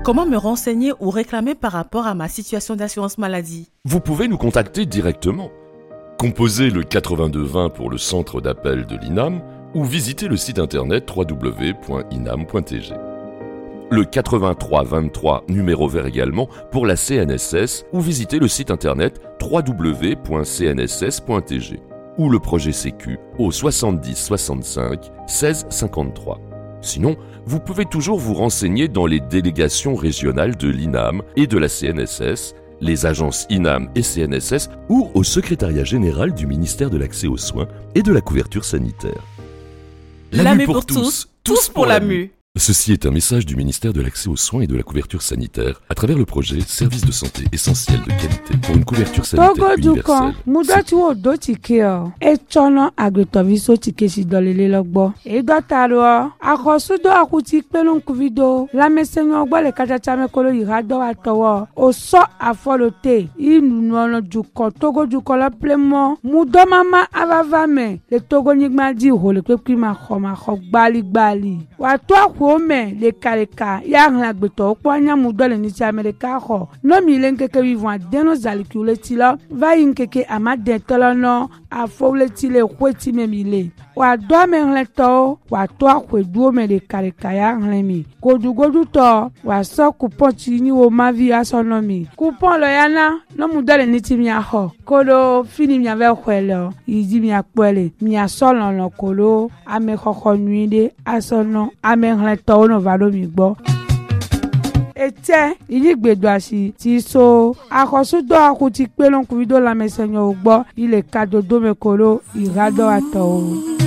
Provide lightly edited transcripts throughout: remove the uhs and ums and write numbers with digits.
Comment me renseigner ou réclamer par rapport à ma situation d'assurance maladie? Vous pouvez nous contacter directement. Composez le 8220 pour le centre d'appel de l'INAM ou visitez le site internet www.inam.tg. Le 8323 numéro vert également pour la CNSS ou visitez le site internet www.cnss.tg ou le projet Sécu au 70 65 16 53. Sinon, vous pouvez toujours vous renseigner dans les délégations régionales de l'INAM et de la CNSS, les agences INAM et CNSS ou au secrétariat général du ministère de l'Accès aux soins et de la couverture sanitaire. La MU pour tous, tous pour la MU. Ceci est un message du ministère de l'Accès aux soins et de la couverture sanitaire à travers le projet Service de santé essentiel de qualité pour une couverture sanitaire universelle. Mudati wo do tike o e chono agretoviso tike si dolele logbo e dotaro akosu do akuti pelon kuvido la mesenyo gbo le kachacha me kolo irado atowo o so afolote inu no juko togo juko la plemo mudo mama avava me le togo nigma di ho le pepi ma kho gbali wa to Ome le kareka ya ngagbeto kwanya mudole ni ti America ho no mi lenkeke vivant deno zalikule ti lo va yinkeke amade tolo no afowle ti le kweti memile wa do me nleto wa to akwedu me le kareka ya nlemi godugodu to wa so coupon ti ni o mavi asonomi coupon lo yana no mudole ni ti mi ho kodo fini mi ave kwelo idi mi apele mi asolon lo kolo ame khokho nuide asono ame tọ́ ọ̀nà valo mi gbọ́. Ete ìyígbèdò àṣì ti so àkọsúdọ̀ àkùtì pé ló ń kú fídíò lámẹ́sẹ̀yìn ò gbọ́ ilẹ̀ kadodo mẹ́kọ̀ọ́ ìrádọ́ àtọ̀ o.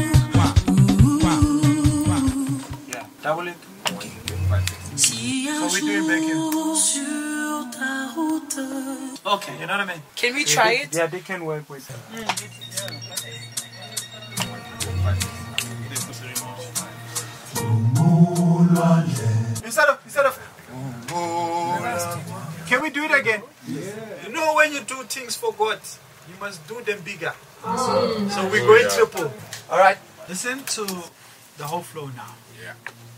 Okay, you know what I mean? Can we try it? Yeah, they can work with that. Instead of can we do it again? Yeah. You know when you do things for God, you must do them bigger. So we're going triple. All right. Listen to the whole flow now. Yeah.